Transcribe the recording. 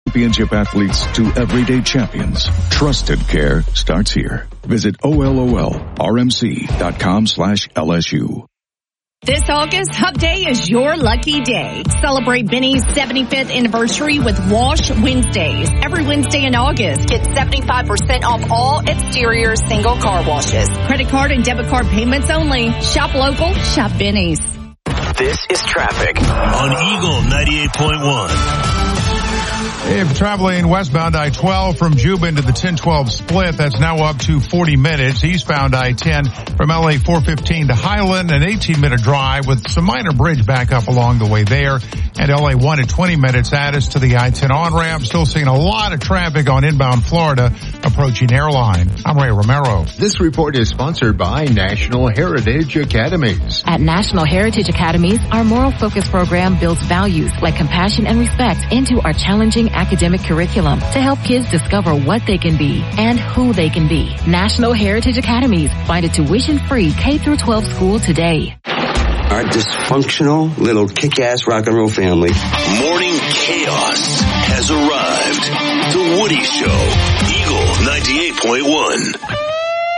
Championship athletes to everyday champions. Trusted care starts here. Visit OLOLRMC.com/LSU. This August, Hub Day is your lucky day. Celebrate Benny's 75th anniversary with Wash Wednesdays. Every Wednesday in August, get 75% off all exterior single car washes. Credit card and debit card payments only. Shop local, shop Benny's. This is traffic on Eagle 98.1. If traveling westbound I-12 from Juba into the 10-12 split, that's now up to 40 minutes. Eastbound I-10 from LA 415 to Highland, an 18-minute drive with some minor bridge backup along the way there. And LA 1 at 20 minutes Addis to the I-10 on-ramp. Still seeing a lot of traffic on inbound Florida approaching Airline. I'm Ray Romero. This report is sponsored by National Heritage Academies. At National Heritage Academies, our moral focus program builds values like compassion and respect into our challenging academic curriculum to help kids discover what they can be and who they can be. National Heritage Academies. Find a tuition-free K-12 school today. Our dysfunctional little kick-ass rock and roll family. Morning chaos has arrived. The Woody Show, Eagle 98.1.